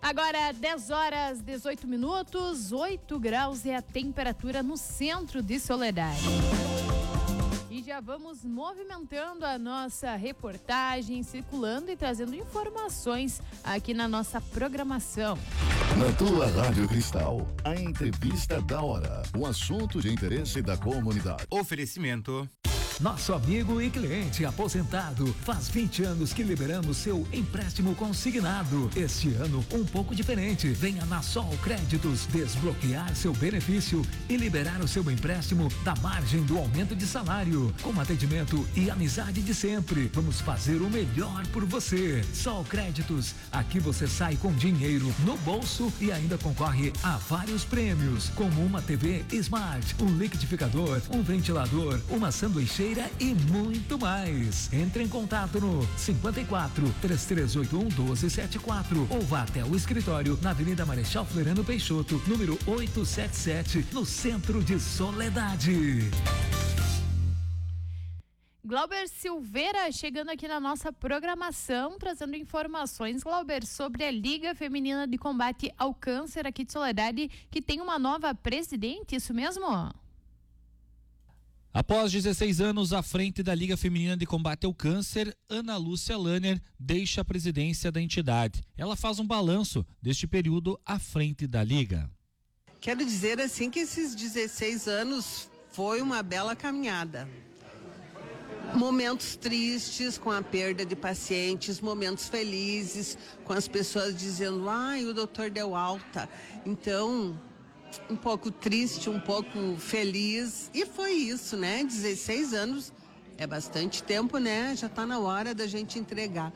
Agora, 10 horas, 18 minutos, 8 graus é a temperatura no centro de Soledade. E já vamos movimentando a nossa reportagem, circulando e trazendo informações aqui na nossa programação. Na tua Rádio Cristal, a entrevista da hora, o assunto de interesse da comunidade. Oferecimento. Nosso amigo e cliente aposentado, faz 20 anos que liberamos seu empréstimo consignado. Este ano, um pouco diferente. Venha na Sol Créditos desbloquear seu benefício e liberar o seu empréstimo da margem do aumento de salário. Com atendimento e amizade de sempre, vamos fazer o melhor por você. Sol Créditos, aqui você sai com dinheiro no bolso e ainda concorre a vários prêmios, como uma TV Smart, um liquidificador, um ventilador, uma sanduicheira e muito mais. Entre em contato no 54 3381 1274 ou vá até o escritório na Avenida Marechal Floriano Peixoto, número 877, no centro de Soledade. Glauber Silveira chegando aqui na nossa programação, trazendo informações, Glauber, sobre a Liga Feminina de Combate ao Câncer aqui de Soledade, que tem uma nova presidente, isso mesmo? Após 16 anos à frente da Liga Feminina de Combate ao Câncer, Ana Lúcia Lanner deixa a presidência da entidade. Ela faz um balanço deste período à frente da Liga. Quero dizer assim que esses 16 anos foi uma bela caminhada. Momentos tristes com a perda de pacientes, momentos felizes com as pessoas dizendo, o doutor deu alta. Então, um pouco triste, um pouco feliz, e foi isso, né? 16 anos é bastante tempo, né? Já tá na hora da gente entregar.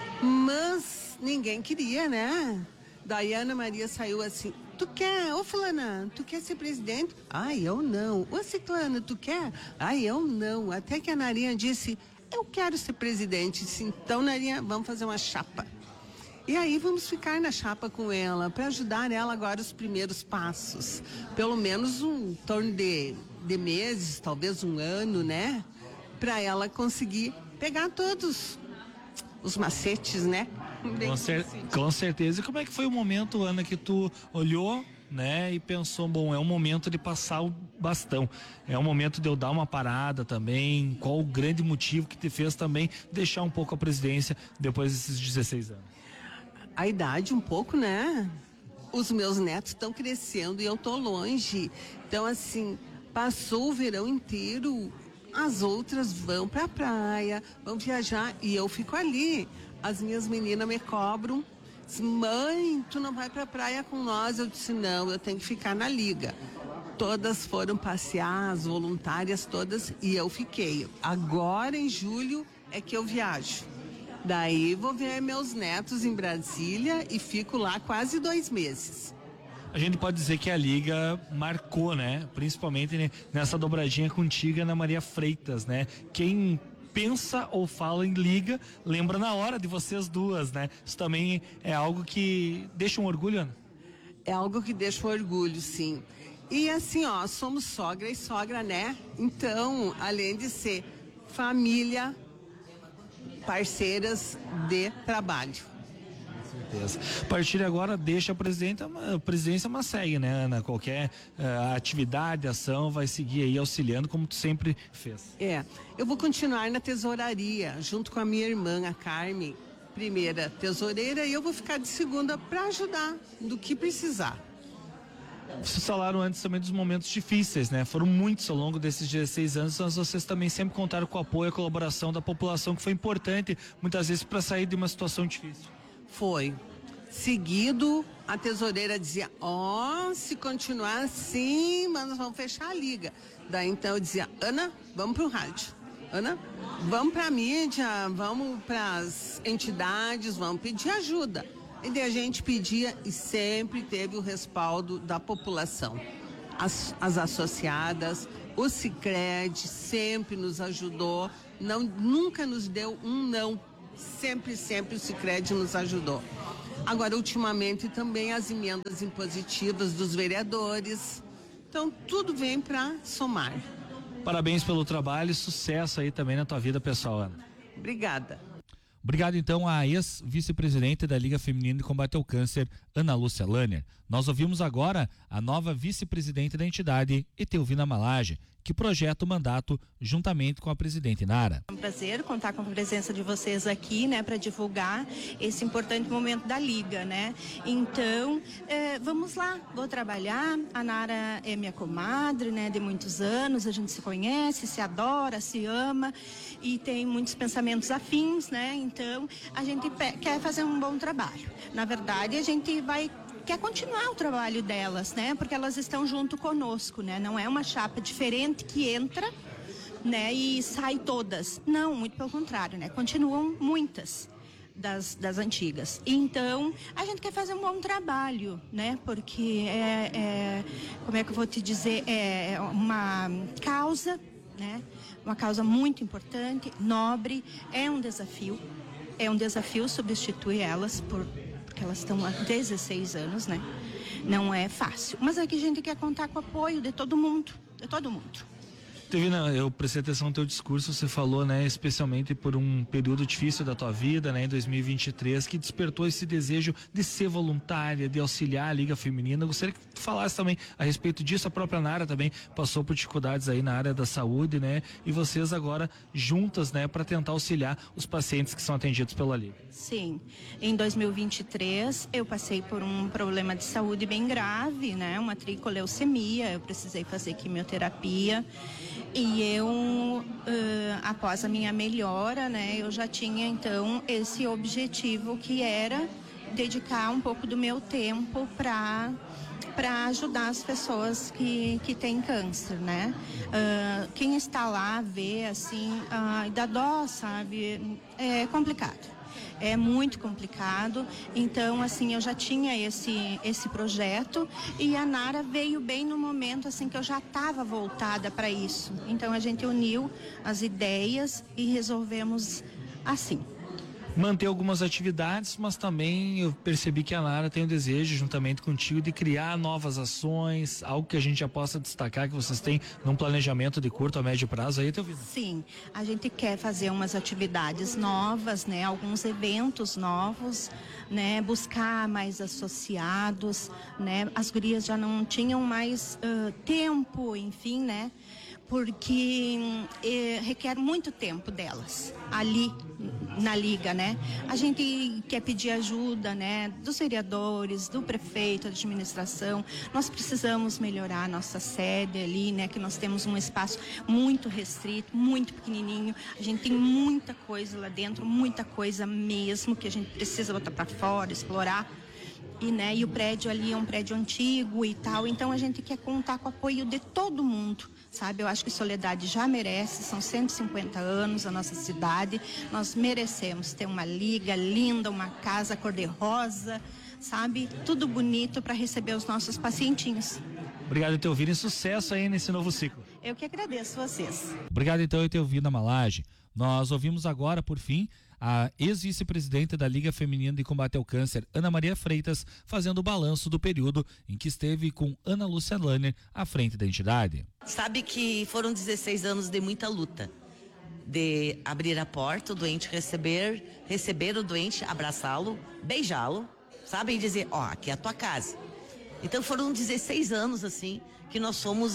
Mas ninguém queria, né? Daí a Ana Maria saiu assim, ô fulana, tu quer ser presidente? Eu não. Ô ciclana, tu quer? Eu não. Até que a Narinha disse, eu quero ser presidente. Disse, então Narinha, vamos fazer uma chapa. E aí vamos ficar na chapa com ela, para ajudar ela agora os primeiros passos. Pelo menos um torno de meses, talvez um ano, né? Para ela conseguir pegar todos os macetes, né? Com certeza. E como é que foi o momento, Ana, que tu olhou, né, e pensou, bom, é o momento de passar o bastão, é o momento de eu dar uma parada também? Qual o grande motivo que te fez também deixar um pouco a presidência depois desses 16 anos? A idade um pouco, né? Os meus netos estão crescendo e eu tô longe. Então, assim, passou o verão inteiro, as outras vão pra praia, vão viajar e eu fico ali. As minhas meninas me cobram, mãe, tu não vai pra praia com nós? Eu disse, não, eu tenho que ficar na Liga. Todas foram passear, as voluntárias todas, e eu fiquei. Agora, em julho, é que eu viajo. Daí vou ver meus netos em Brasília e fico lá quase 2 meses. A gente pode dizer que a Liga marcou, né? Principalmente nessa dobradinha contigo, Ana Maria Freitas, né? Quem pensa ou fala em Liga, lembra na hora de vocês duas, né? Isso também é algo que deixa um orgulho, Ana? É algo que deixa um orgulho, sim. E assim, somos sogra e sogra, né? Então, além de ser família, parceiras de trabalho. Com certeza. A partir de agora, deixa a presidência, mas segue, né, Ana? Qualquer atividade, ação, vai seguir aí auxiliando, como tu sempre fez. Eu vou continuar na tesouraria, junto com a minha irmã, a Carmen, primeira tesoureira, e eu vou ficar de segunda para ajudar do que precisar. Vocês falaram antes também dos momentos difíceis, né? Foram muitos ao longo desses 16 anos, mas vocês também sempre contaram com o apoio e a colaboração da população, que foi importante, muitas vezes, para sair de uma situação difícil. Foi. Seguido, a tesoureira dizia, se continuar assim, mas nós vamos fechar a Liga. Daí então eu dizia, Ana, vamos pro rádio. Ana, vamos pra mídia, vamos pras entidades, vamos pedir ajuda. E daí a gente pedia e sempre teve o respaldo da população. As associadas, o Sicredi sempre nos ajudou, nunca nos deu um não. Sempre o Sicredi nos ajudou. Agora, ultimamente, também as emendas impositivas dos vereadores. Então, tudo vem para somar. Parabéns pelo trabalho e sucesso aí também na tua vida pessoal, Ana. Obrigada. Obrigado, então, à ex-vice-presidente da Liga Feminina de Combate ao Câncer, Ana Lúcia Lanner. Nós ouvimos agora a nova vice-presidente da entidade, Etelvina Malage, que projeta o mandato juntamente com a presidente Nara. É um prazer contar com a presença de vocês aqui, né, para divulgar esse importante momento da Liga, né? Então, vamos lá, vou trabalhar. A Nara é minha comadre, né, de muitos anos, a gente se conhece, se adora, se ama e tem muitos pensamentos afins, né? Então, a gente quer fazer um bom trabalho. Na verdade, a gente quer continuar o trabalho delas, né? Porque elas estão junto conosco, né? Não é uma chapa diferente que entra, né? E sai todas. Não, muito pelo contrário, né? Continuam muitas das antigas. Então, a gente quer fazer um bom trabalho, né? Porque como é que eu vou te dizer? É uma causa, né? Uma causa muito importante, nobre, é um desafio substituir elas porque elas estão há 16 anos, né? Não é fácil, mas aqui a gente quer contar com o apoio de todo mundo. Etelvina, eu prestei atenção no teu discurso, você falou, né, especialmente por um período difícil da tua vida, né, em 2023, que despertou esse desejo de ser voluntária, de auxiliar a Liga Feminina. Eu gostaria que tu falasse também a respeito disso. A própria Nara também passou por dificuldades aí na área da saúde, né, e vocês agora juntas, né, para tentar auxiliar os pacientes que são atendidos pela Liga. Sim, em 2023 eu passei por um problema de saúde bem grave, né, uma tricoleucemia, eu precisei fazer quimioterapia. E eu, após a minha melhora, né, eu já tinha então esse objetivo que era dedicar um pouco do meu tempo para ajudar as pessoas que têm câncer, né? Quem está lá vê assim, dá dó, sabe? É complicado. É muito complicado, então assim, eu já tinha esse projeto e a Nara veio bem no momento assim que eu já estava voltada para isso. Então a gente uniu as ideias e resolvemos assim. Manter algumas atividades, mas também eu percebi que a Nara tem o desejo, juntamente contigo, de criar novas ações, algo que a gente já possa destacar, que vocês têm num planejamento de curto a médio prazo aí, Etelvina? Sim, a gente quer fazer umas atividades novas, né, alguns eventos novos, né, buscar mais associados, né, as gurias já não tinham mais tempo, enfim, né, porque requer muito tempo delas ali na Liga, né? A gente quer pedir ajuda, né, dos vereadores, do prefeito, da administração. Nós precisamos melhorar a nossa sede ali, né, que nós temos um espaço muito restrito, muito pequenininho. A gente tem muita coisa lá dentro, muita coisa mesmo que a gente precisa botar para fora, explorar. E o prédio ali é um prédio antigo e tal, então a gente quer contar com o apoio de todo mundo, sabe? Eu acho que Soledade já merece, são 150 anos a nossa cidade, nós merecemos ter uma liga linda, uma casa cor-de-rosa, sabe? Tudo bonito para receber os nossos pacientinhos. Obrigado, Etelvina, e sucesso aí nesse novo ciclo. Eu que agradeço vocês. Obrigado, então, Etelvina Malage. Nós ouvimos agora, por fim, a ex-vice-presidente da Liga Feminina de Combate ao Câncer, Ana Maria Freitas, fazendo o balanço do período em que esteve com Ana Lúcia Lanner à frente da entidade. Sabe que foram 16 anos de muita luta, de abrir a porta, o doente receber o doente, abraçá-lo, beijá-lo, sabe, e dizer, aqui é a tua casa. Então foram 16 anos assim que nós somos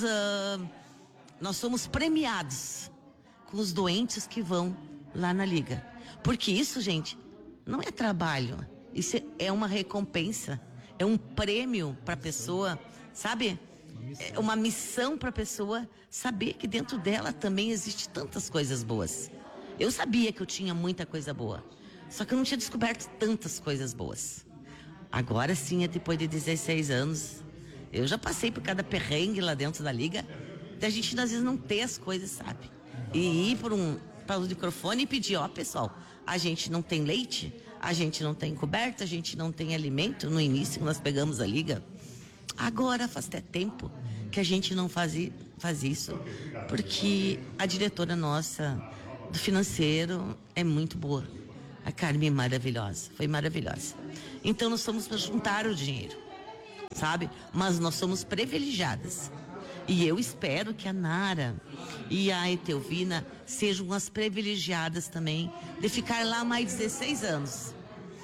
premiados com os doentes que vão lá na Liga. Porque isso, gente, não é trabalho, isso é uma recompensa, é um prêmio para a pessoa, sabe? É uma missão para a pessoa saber que dentro dela também existe tantas coisas boas. Eu sabia que eu tinha muita coisa boa, só que eu não tinha descoberto tantas coisas boas. Agora sim, depois de 16 anos, eu já passei por cada perrengue lá dentro da Liga, da gente às vezes não ter as coisas, sabe? E ir para o microfone e pedir, pessoal, a gente não tem leite, a gente não tem coberta, a gente não tem alimento. No início, nós pegamos a Liga. Agora faz até tempo que a gente não faz isso, porque a diretora nossa do financeiro é muito boa. A Carmen é maravilhosa, foi maravilhosa. Então nós somos para juntar o dinheiro, sabe? Mas nós somos privilegiadas. E eu espero que a Nara e a Etelvina sejam as privilegiadas também de ficar lá mais 16 anos.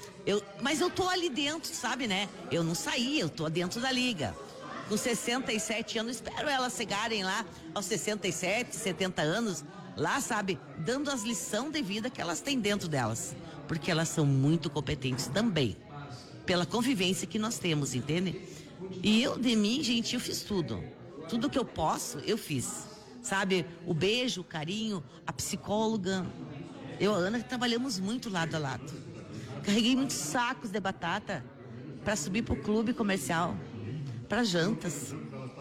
Mas eu tô ali dentro, sabe, né? Eu não saí, eu tô dentro da liga. Com 67 anos, espero elas chegarem lá aos 67, 70 anos, lá, sabe, dando as lições de vida que elas têm dentro delas. Porque elas são muito competentes também, pela convivência que nós temos, entende? E eu, de mim, gente, eu fiz tudo. Tudo que eu posso, eu fiz. Sabe, o beijo, o carinho, a psicóloga. Eu e a Ana trabalhamos muito lado a lado. Carreguei muitos sacos de batata para subir pro clube comercial, para jantas.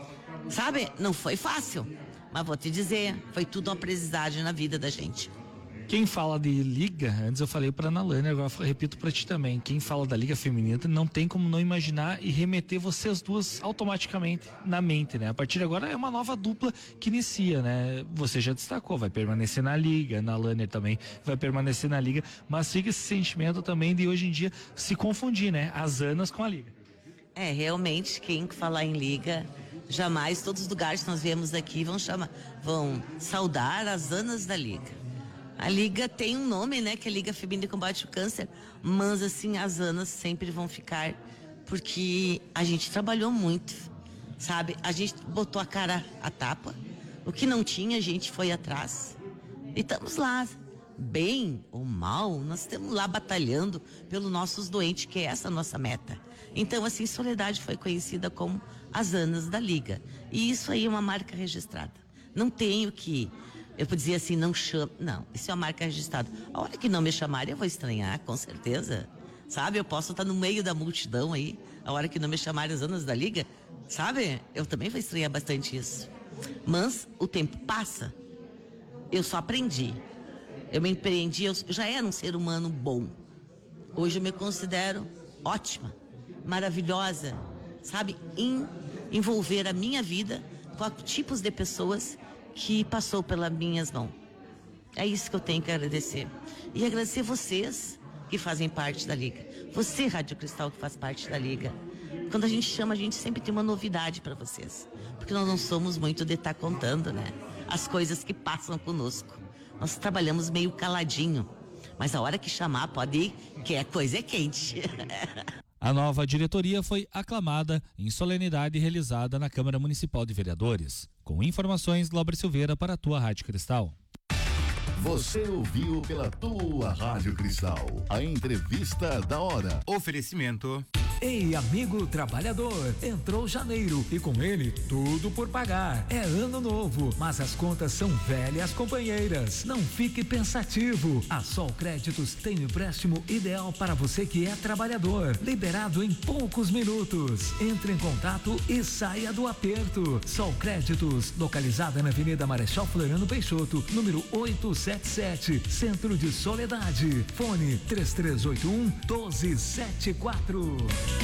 Sabe, não foi fácil, mas vou te dizer, foi tudo uma aprendizagem na vida da gente. Quem fala de liga, antes eu falei pra Nalane, agora eu repito pra ti também, quem fala da liga feminina não tem como não imaginar e remeter vocês duas automaticamente na mente, né? A partir de agora é uma nova dupla que inicia, né? Você já destacou, vai permanecer na liga, Nalane também vai permanecer na liga, mas fica esse sentimento também de hoje em dia se confundir, né? As Anas com a liga. Realmente, quem falar em liga, jamais todos os lugares que nós viemos aqui vão saudar as Anas da liga. A liga tem um nome, né, que é a Liga Feminina de Combate ao Câncer, mas assim, as Anas sempre vão ficar, porque a gente trabalhou muito, sabe? A gente botou a cara à tapa, o que não tinha a gente foi atrás, e estamos lá, bem ou mal, nós estamos lá batalhando pelos nossos doentes, que é essa a nossa meta. Então, assim, Soledade foi conhecida como as Anas da Liga, e isso aí é uma marca registrada. Não tenho que... Eu podia dizer assim, não chama... Não, isso é uma marca registrada. A hora que não me chamarem, eu vou estranhar, com certeza. Sabe, eu posso estar no meio da multidão aí. A hora que não me chamarem as Anas da Liga, sabe? Eu também vou estranhar bastante isso. Mas o tempo passa. Eu só aprendi. Eu me empreendi, eu já era um ser humano bom. Hoje eu me considero ótima, maravilhosa. Sabe, envolver a minha vida com tipos de pessoas que passou pelas minhas mãos. É isso que eu tenho que agradecer. E agradecer vocês que fazem parte da Liga. Você, Rádio Cristal, que faz parte da Liga. Quando a gente chama, a gente sempre tem uma novidade para vocês. Porque nós não somos muito de estar contando, né? As coisas que passam conosco. Nós trabalhamos meio caladinho. Mas a hora que chamar, pode ir, que a coisa é quente. A nova diretoria foi aclamada em solenidade realizada na Câmara Municipal de Vereadores. Com informações, Glauber Silveira para a tua Rádio Cristal. Você ouviu pela tua Rádio Cristal a entrevista da hora. Oferecimento. Ei, amigo trabalhador, entrou janeiro e com ele tudo por pagar. É ano novo, mas as contas são velhas companheiras. Não fique pensativo. A Sol Créditos tem o empréstimo ideal para você que é trabalhador, liberado em poucos minutos. Entre em contato e saia do aperto. Sol Créditos, localizada na Avenida Marechal Floriano Peixoto, número 877, Centro de Soledade. Fone 3381-1274.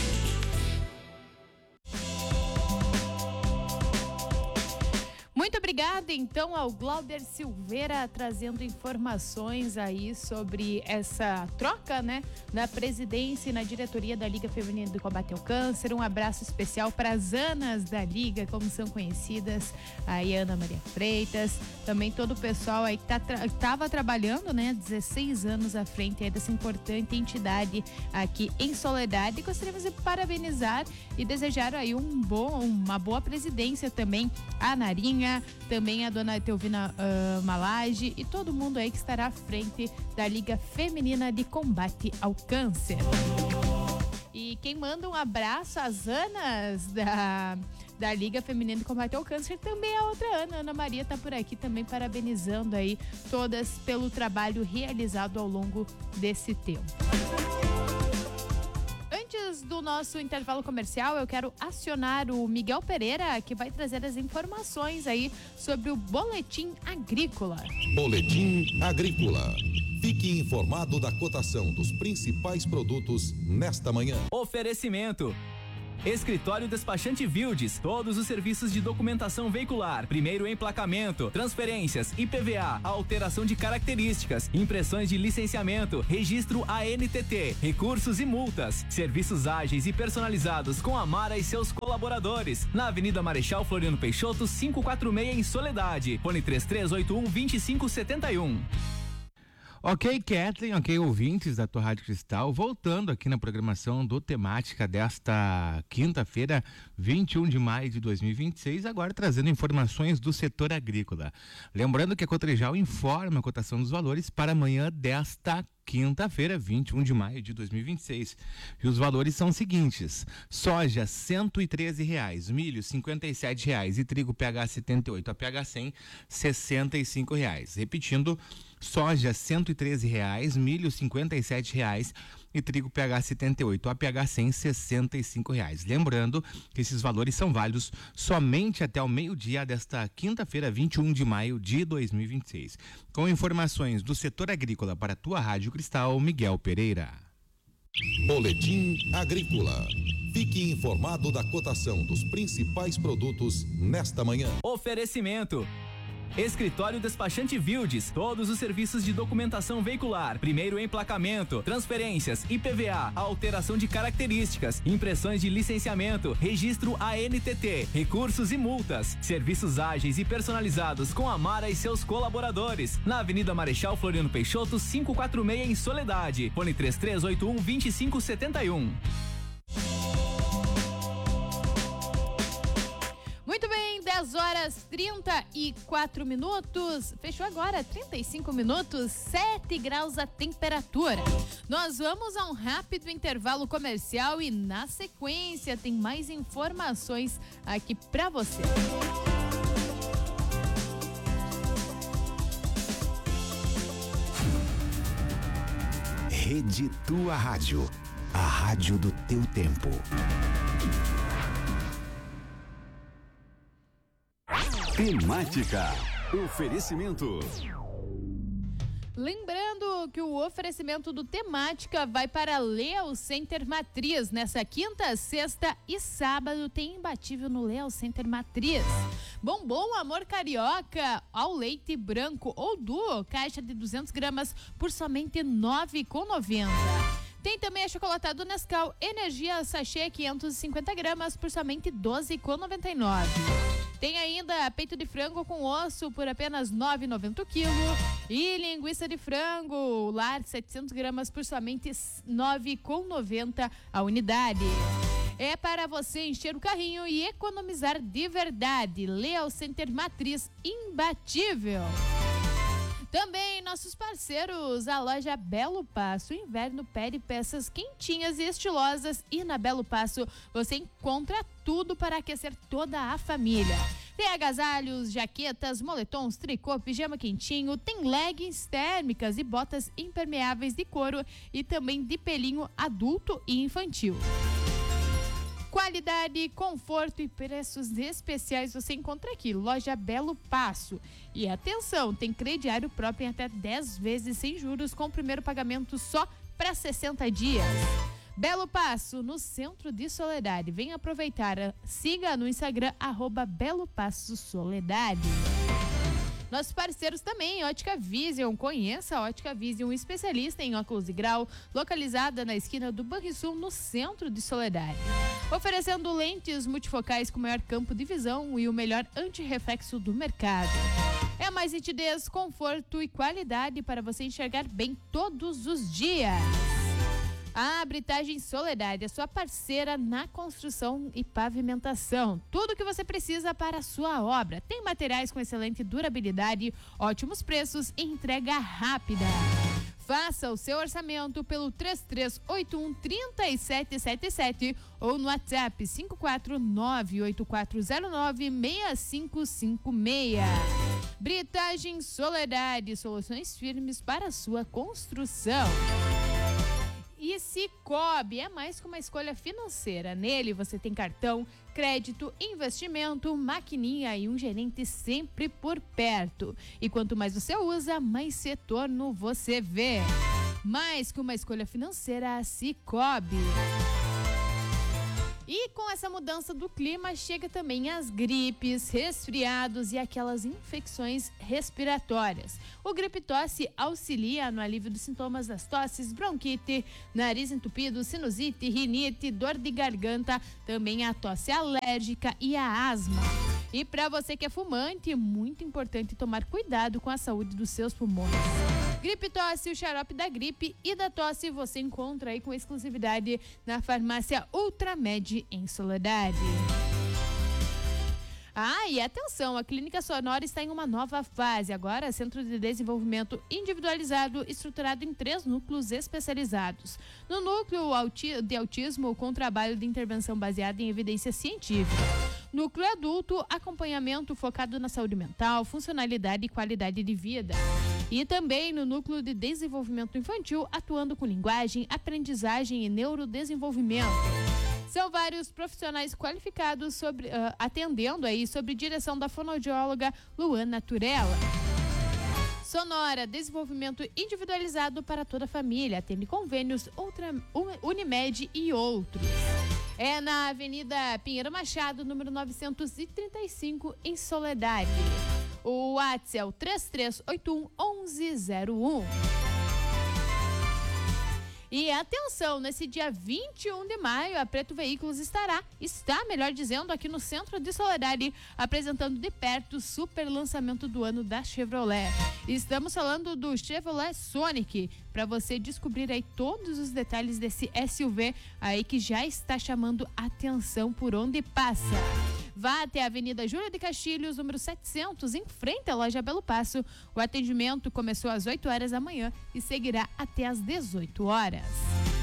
Muito obrigada, então, ao Glauber Silveira trazendo informações aí sobre essa troca, né, na presidência e na diretoria da Liga Feminina do Combate ao Câncer. Um abraço especial para as Anas da Liga, como são conhecidas, aí Ana Maria Freitas, também todo o pessoal aí que estava trabalhando, né, 16 anos à frente aí dessa importante entidade aqui em Soledade. Gostaríamos de parabenizar e desejar aí uma boa presidência também a Narinha, também a dona Etelvina Malage e todo mundo aí que estará à frente da Liga Feminina de Combate ao Câncer. E quem manda um abraço às Anas da Liga Feminina de Combate ao Câncer também é a outra Ana Maria está por aqui também parabenizando aí todas pelo trabalho realizado ao longo desse tempo. Antes do nosso intervalo comercial, eu quero acionar o Miguel Pereira, que vai trazer as informações aí sobre o Boletim Agrícola. Boletim Agrícola. Fique informado da cotação dos principais produtos nesta manhã. Oferecimento. Escritório Despachante Vildes, todos os serviços de documentação veicular, primeiro emplacamento, transferências, IPVA, alteração de características, impressões de licenciamento, registro ANTT, recursos e multas, serviços ágeis e personalizados com a Mara e seus colaboradores, na Avenida Marechal Floriano Peixoto, 546 em Soledade, fone 3381-2571. Ok, Kathleen, ok, ouvintes da tua Rádio Cristal, voltando aqui na programação do Temática desta quinta-feira, 21 de maio de 2026, agora trazendo informações do setor agrícola. Lembrando que a Cotrijal informa a cotação dos valores para amanhã desta quinta-feira, 21 de maio de 2026. E os valores são os seguintes: soja R$ 113, milho R$ 57 e trigo PH 78 a PH 100 R$ 65. Repetindo, soja R$ 113, milho R$ 57 e trigo PH 78 a PH 100 R$ 65. Lembrando que esses valores são válidos somente até o meio-dia desta quinta-feira, 21 de maio de 2026. Com informações do setor agrícola para a tua Rádio Cristal, Miguel Pereira. Boletim Agrícola. Fique informado da cotação dos principais produtos nesta manhã. Oferecimento: Escritório Despachante Vildes, todos os serviços de documentação veicular, primeiro emplacamento, transferências, IPVA, alteração de características, impressões de licenciamento, registro ANTT, recursos e multas, serviços ágeis e personalizados com a Mara e seus colaboradores, na Avenida Marechal Floriano Peixoto, 546 em Soledade, fone 3381-2571. Muito bem, 10 horas 34 minutos, fechou agora, 35 minutos, 7 graus a temperatura. Nós vamos a um rápido intervalo comercial e na sequência tem mais informações aqui pra você. Rede Tua Rádio, a rádio do teu tempo. Temática. Oferecimento. Lembrando que o oferecimento do Temática vai para Leal Center Matriz. Nessa quinta, sexta e sábado tem imbatível no Leal Center Matriz. Bombom Amor Carioca ao leite branco ou duo, caixa de 200 gramas por somente R$ 9,90. Tem também achocolatado Nescau Energia Sachê 550 gramas por somente R$ 12,99. Tem ainda peito de frango com osso por apenas R$ 9,90 o quilo. E linguiça de frango lar 700 gramas por somente R$ 9,90 a unidade. É para você encher o carrinho e economizar de verdade. Leal Center Matriz, imbatível. Também nossos parceiros, a loja Belo Passo. Inverno pede peças quentinhas e estilosas e na Belo Passo você encontra tudo para aquecer toda a família. Tem agasalhos, jaquetas, moletons, tricô, pijama quentinho, tem leggings térmicas e botas impermeáveis de couro e também de pelinho adulto e infantil. Qualidade, conforto e preços especiais você encontra aqui, loja Belo Passo. E atenção, tem crediário próprio em até 10 vezes sem juros com o primeiro pagamento só para 60 dias. Belo Passo, no centro de Soledade. Venha aproveitar, siga no Instagram, @Belo Passo Soledade. Nossos parceiros também, Ótica Vision. Conheça a Ótica Vision, especialista em óculos de grau, localizada na esquina do Banrisul, no centro de Soledade. Oferecendo lentes multifocais com maior campo de visão e o melhor antirreflexo do mercado. É mais nitidez, conforto e qualidade para você enxergar bem todos os dias. A Britagem Soledade, a sua parceira na construção e pavimentação. Tudo o que você precisa para a sua obra. Tem materiais com excelente durabilidade, ótimos preços e entrega rápida. Faça o seu orçamento pelo 3381-3777 ou no WhatsApp 549-8409-6556. Britagem Soledade, soluções firmes para a sua construção. E Cicobi é mais que uma escolha financeira. Nele você tem cartão, crédito, investimento, maquininha e um gerente sempre por perto. E quanto mais você usa, mais retorno você vê. Mais que uma escolha financeira, Cicobi. E com essa mudança do clima, chega também as gripes, resfriados e aquelas infecções respiratórias. O gripe tosse auxilia no alívio dos sintomas das tosses, bronquite, nariz entupido, sinusite, rinite, dor de garganta, também a tosse alérgica e a asma. E para você que é fumante, é muito importante tomar cuidado com a saúde dos seus pulmões. Gripe tosse, o xarope da gripe e da tosse você encontra aí com exclusividade na farmácia Ultramed em Soledade. E atenção, a Clínica Sonora está em uma nova fase. Agora, Centro de Desenvolvimento Individualizado, estruturado em 3 núcleos especializados. No núcleo de autismo, com trabalho de intervenção baseada em evidência científica. Núcleo adulto, acompanhamento focado na saúde mental, funcionalidade e qualidade de vida. E também no núcleo de desenvolvimento infantil, atuando com linguagem, aprendizagem e neurodesenvolvimento. São vários profissionais qualificados atendendo aí sob direção da fonoaudióloga Luana Turella. Sonora, desenvolvimento individualizado para toda a família, atende convênios Unimed e outros. É na Avenida Pinheiro Machado, número 935, em Soledade. O WhatsApp é o 3381-1101. E atenção, nesse dia 21 de maio, a Preto Veículos está, melhor dizendo, aqui no centro de Soledade, apresentando de perto o super lançamento do ano da Chevrolet. Estamos falando do Chevrolet Sonic, para você descobrir aí todos os detalhes desse SUV aí que já está chamando atenção por onde passa. Vá até a Avenida Júlia de Castilhos, número 700, em frente à loja Belo Passo. O atendimento começou às 8 horas da manhã e seguirá até às 18 horas.